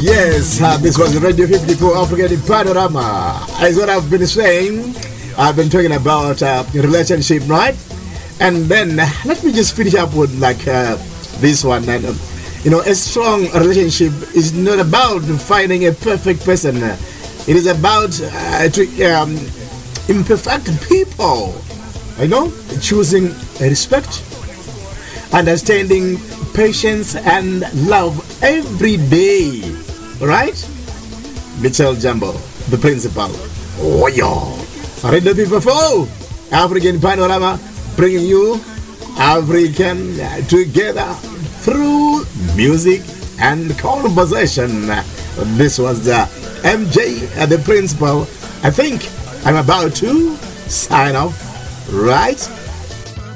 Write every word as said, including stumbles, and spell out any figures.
Yes, uh, this was Radio fifty-four African Panorama. As what I've been saying, I've been talking about uh, relationship, right? And then uh, let me just finish up with like uh, this one. And, uh, you know, a strong relationship is not about finding a perfect person. It is about uh, to, um, imperfect people. You know, choosing respect, understanding, patience, and love every day. Right? Mitchell Jumbo, the principal. Oh, yo. Radio fifty-four African Panorama, bringing you African together through music and conversation. This was the M J, the principal. I think I'm about to sign off, right?